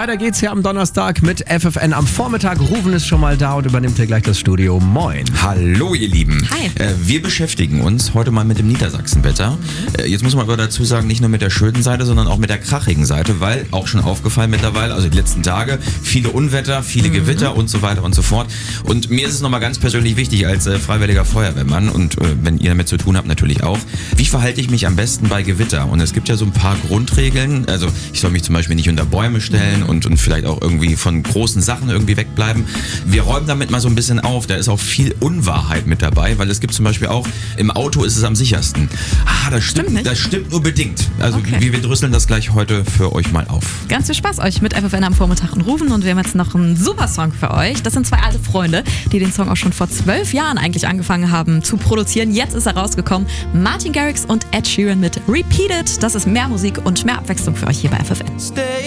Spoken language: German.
Weiter geht's hier am Donnerstag mit FFN am Vormittag. Rufen ist schon mal da und übernimmt hier gleich das Studio. Moin. Hallo ihr Lieben. Hi. Wir beschäftigen uns heute mal mit dem Niedersachsenwetter. Jetzt muss man aber dazu sagen, nicht nur mit der schönen Seite, sondern auch mit der krachigen Seite, weil auch schon aufgefallen mittlerweile, also die letzten Tage, viele Unwetter, viele Gewitter und so weiter und so fort. Und mir ist es nochmal ganz persönlich wichtig als freiwilliger Feuerwehrmann und wenn ihr damit zu tun habt, natürlich auch. Wie verhalte ich mich am besten bei Gewitter? Und es gibt ja so ein paar Grundregeln. Also ich soll mich zum Beispiel nicht unter Bäume stellen und vielleicht auch irgendwie von großen Sachen irgendwie wegbleiben. Wir räumen damit mal so ein bisschen auf. Da ist auch viel Unwahrheit mit dabei, weil es gibt zum Beispiel auch, im Auto ist es am sichersten. Das stimmt nur bedingt. Also wir drüsseln das gleich heute für euch mal auf. Ganz viel Spaß euch mit FFN am Vormittag und Rufen und wir haben jetzt noch einen super Song für euch. Das sind zwei alte Freunde, die den Song auch schon vor 12 Jahren eigentlich angefangen haben zu produzieren. Jetzt ist er rausgekommen. Martin Garrix und Ed Sheeran mit Repeat It. Das ist mehr Musik und mehr Abwechslung für euch hier bei FFN.